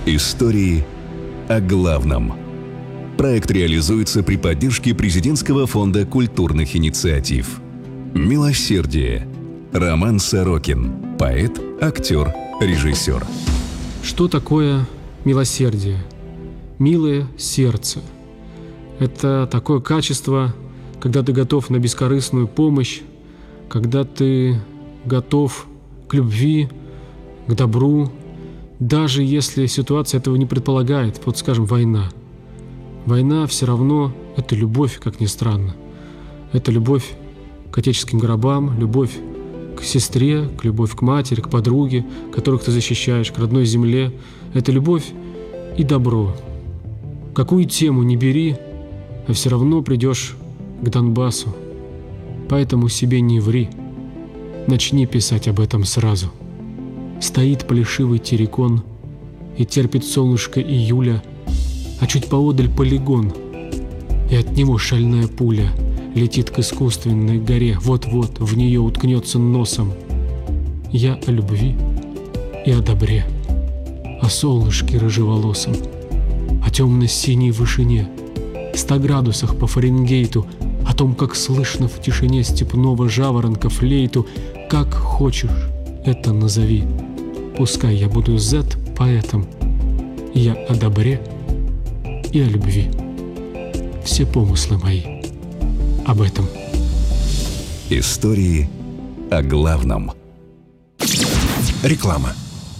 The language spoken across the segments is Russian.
Истории о главном. Проект реализуется при поддержке Президентского фонда культурных инициатив. «Милосердие». Роман Сорокин. Поэт, актер, режиссер. Что такое милосердие? Милое сердце. Это такое качество, когда ты готов на бескорыстную помощь, когда ты готов к любви, к добру, даже если ситуация этого не предполагает, вот скажем, война. Война все равно – это любовь, как ни странно. Это любовь к отеческим гробам, любовь к сестре, любовь к матери, к подруге, которых ты защищаешь, к родной земле. Это любовь и добро. Какую тему не бери, а все равно придешь к Донбассу. Поэтому себе не ври. Начни писать об этом сразу. Стоит плешивый террикон и терпит солнышко июля, а чуть поодаль полигон, и от него шальная пуля летит к искусственной горе, вот-вот в нее уткнется носом. Я о любви и о добре, о солнышке рыжеволосом, о темно-синей вышине, 100 градусах по Фаренгейту, о том, как слышно в тишине степного жаворонка флейту. Как хочешь, это назови. Пускай я буду Z-поэтом. Я о добре и о любви. Все помыслы мои об этом. Истории о главном. Реклама.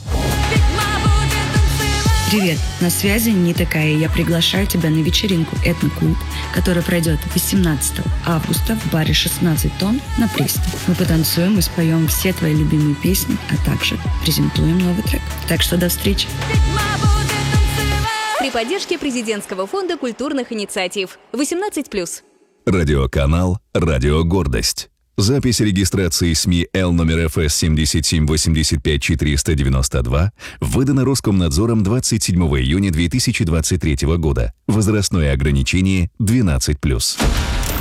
Привет, на связи не такая. Я приглашаю тебя на вечеринку «Этноклуб», которая пройдет 18 августа в баре «16 тонн» на Пресне. Мы потанцуем и споем все твои любимые песни, а также презентуем новый трек. Так что до встречи. При поддержке Президентского фонда культурных инициатив. 18+. Радиоканал «Радио Гордость». Запись регистрации СМИ Л номер ФС 7785492 выдана Роскомнадзором 27 июня 2023 года. Возрастное ограничение 12+.